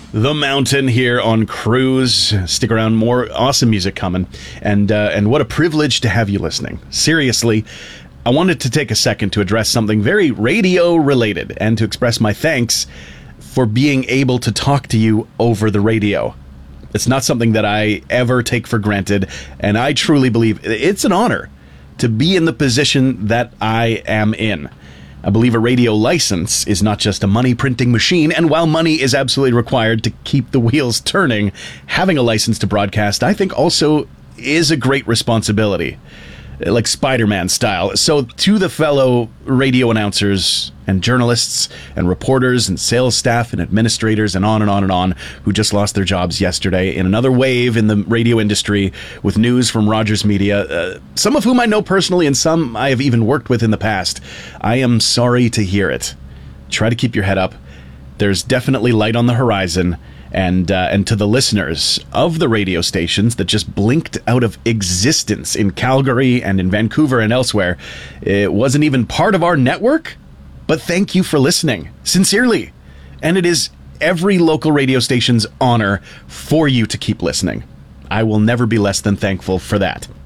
The Mountain here on Cruise. Stick around, more awesome music coming. And what a privilege to have you listening. Seriously, I wanted to take a second to address something very radio related and to express my thanks for being able to talk to you over the radio. It's not something that I ever take for granted, and I truly believe it's an honor to be in the position that I am in. I believe a radio license is not just a money printing machine, and while money is absolutely required to keep the wheels turning, having a license to broadcast, I think, also is a great responsibility, like Spider-Man style. So to the fellow radio announcers and journalists and reporters and sales staff and administrators and on and on and on who just lost their jobs yesterday in another wave in the radio industry with news from Rogers Media, some of whom I know personally and some I have even worked with in the past, I am sorry to hear it. Try to keep your head up. There's definitely light on the horizon. And to the listeners of the radio stations that just blinked out of existence in Calgary and in Vancouver and elsewhere, it wasn't even part of our network, but thank you for listening, sincerely. And it is every local radio station's honor for you to keep listening. I will never be less than thankful for that.